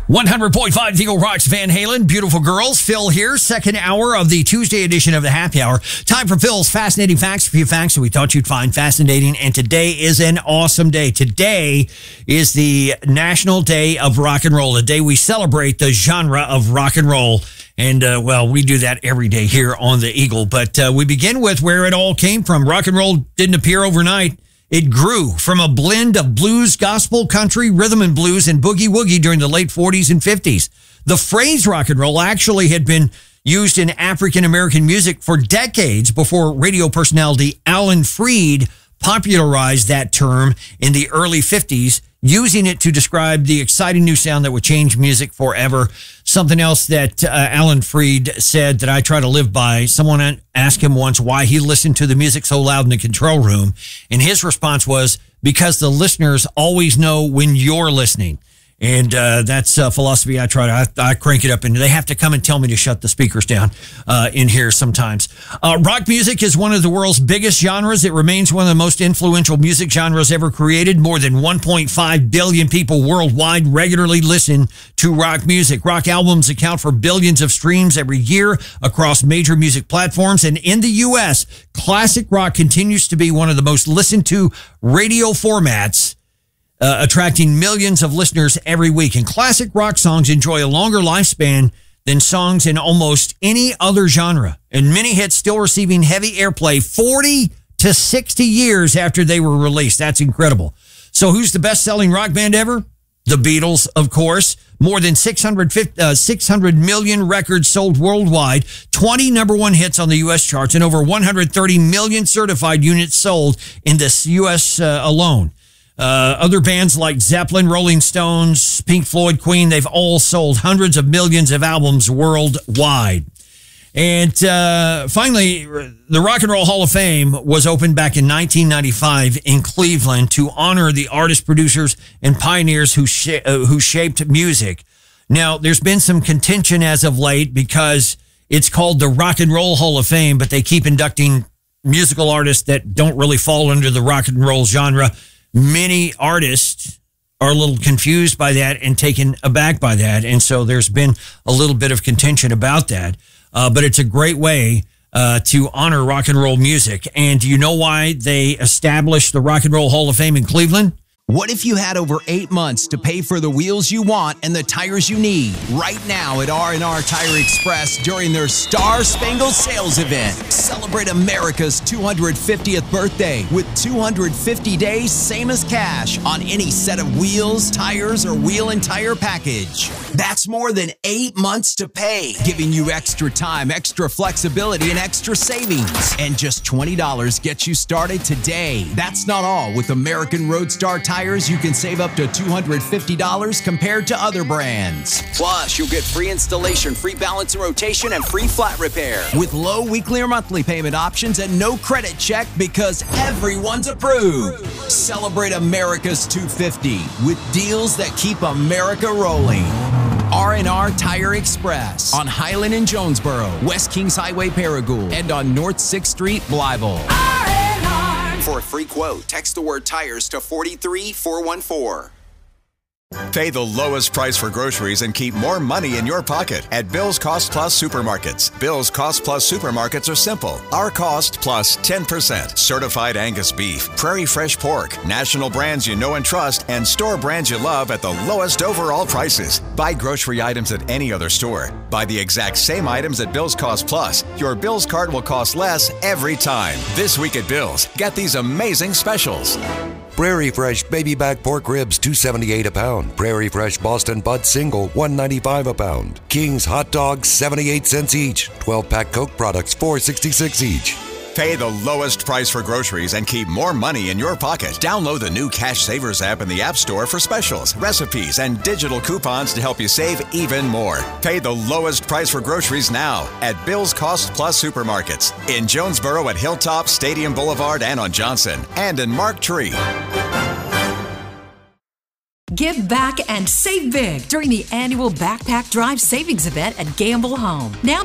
100.5 Eagle Rocks Van Halen. Beautiful girls. Phil here. Second hour of the Tuesday edition of the Happy Hour. Time for Phil's fascinating facts. A few facts that we thought you'd find fascinating. And today is an awesome day. Today is the National Day of Rock and Roll, a day we celebrate the genre of rock and roll. And, well, we do that every day here on the Eagle. But we begin with where it all came from. Rock and roll didn't appear overnight. It grew from a blend of blues, gospel, country, rhythm and blues, and boogie woogie during the late 40s and 50s. The phrase rock and roll actually had been used in African-American music for decades before radio personality Alan Freed popularized that term in the early 50s, using it to describe the exciting new sound that would change music forever. Something else that Alan Freed said that I try to live by. Someone asked him once why he listened to the music so loud in the control room. And his response was, because the listeners always know when you're listening. And that's a philosophy I try to, I crank it up, and they have to come and tell me to shut the speakers down in here sometimes. Rock music is one of the world's biggest genres. It remains one of the most influential music genres ever created. More than 1.5 billion people worldwide regularly listen to rock music. Rock albums account for billions of streams every year across major music platforms. And in the U.S., classic rock continues to be one of the most listened to radio formats, attracting millions of listeners every week. And classic rock songs enjoy a longer lifespan than songs in almost any other genre. And many hits still receiving heavy airplay 40 to 60 years after they were released. That's incredible. So who's the best-selling rock band ever? The Beatles, of course. More than 600 million records sold worldwide, 20 number one hits on the U.S. charts, and over 130 million certified units sold in the U.S. alone. Other bands like Zeppelin, Rolling Stones, Pink Floyd, Queen, they've all sold hundreds of millions of albums worldwide. And finally, the Rock and Roll Hall of Fame was opened back in 1995 in Cleveland to honor the artists, producers, and pioneers who shaped music. Now, there's been some contention as of late because it's called the Rock and Roll Hall of Fame, but they keep inducting musical artists that don't really fall under the rock and roll genre. Many artists are a little confused by that and taken aback by that. And so there's been a little bit of contention about that. But it's a great way to honor rock and roll music. And do you know why they established the Rock and Roll Hall of Fame in Cleveland? What if you had over 8 months to pay for the wheels you want and the tires you need? Right now at R&R Tire Express during their Star Spangled Sales event. Celebrate America's 250th birthday with 250 days same as cash on any set of wheels, tires, or wheel and tire package. That's more than 8 months to pay, giving you extra time, extra flexibility, and extra savings. And just $20 gets you started today. That's not all. With American Roadstar Tires, you can save up to $250 compared to other brands. Plus, you'll get free installation, free balance and rotation, and free flat repair. With low weekly or monthly payment options and no credit check because everyone's approved. Celebrate America's 250 with deals that keep America rolling. R&R Tire Express on Highland in Jonesboro, West Kings Highway, Paragould, and on North 6th Street, Blytheville. R&R. For a free quote, text the word tires to 43414. Pay the lowest price for groceries and keep more money in your pocket at Bill's Cost Plus Supermarkets. Bill's Cost Plus Supermarkets are simple. Our cost plus 10%. Certified Angus beef, Prairie Fresh pork, national brands you know and trust, and store brands you love at the lowest overall prices. Buy grocery items at any other store. Buy the exact same items at Bill's Cost Plus. Your Bill's cart will cost less every time. This week at Bill's, get these amazing specials. Prairie Fresh baby back pork ribs, $2.78 a pound. Prairie Fresh Boston Butt Single, $1.95 a pound. King's hot dogs, 78 cents each. 12-pack Coke products, $4.66 each. Pay the lowest price for groceries and keep more money in your pocket. Download the new Cash Savers app in the App Store for specials, recipes, and digital coupons to help you save even more. Pay the lowest price for groceries now at Bill's Cost Plus Supermarkets in Jonesboro at Hilltop, Stadium Boulevard, and on Johnson, and in Mark Tree. Give back and save big during the annual Backpack Drive Savings Event at Gamble Home. Now